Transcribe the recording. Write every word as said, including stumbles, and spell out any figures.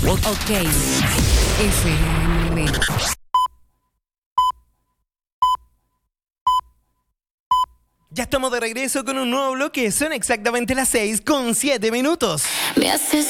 Ok. F M. Ya estamos de regreso con un nuevo bloque. Son exactamente las seis con siete minutos. Me haces